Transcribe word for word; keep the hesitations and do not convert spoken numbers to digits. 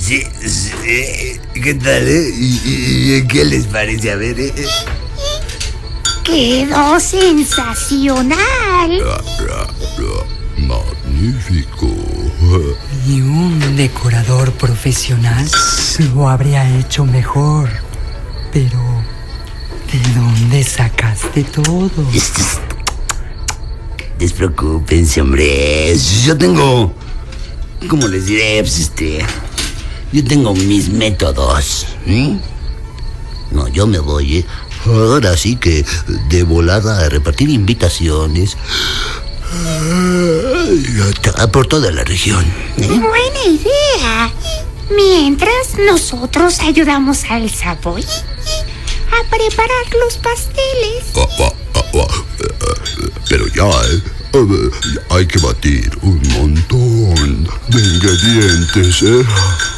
Sí, sí. ¿Qué tal, eh? ¿Y, y qué les parece? A ver, eh. ¡Quedó sensacional! Ra, ra, ra. Magnífico. Y un decorador profesional lo habría hecho mejor. Pero, ¿de dónde sacaste todo? Despreocúpense, hombre. Yo tengo... ¿Cómo les diré? Pues este... Yo tengo mis métodos. ¿eh? No, yo me voy, ¿eh? Ahora sí que de volada a repartir invitaciones por toda la región. ¿eh? Buena idea. Mientras nosotros ayudamos a El Savoy a preparar los pasteles. Ah, ah, ah, ah, eh, pero ya, ¿eh? Hay que batir un montón de ingredientes, ¿eh?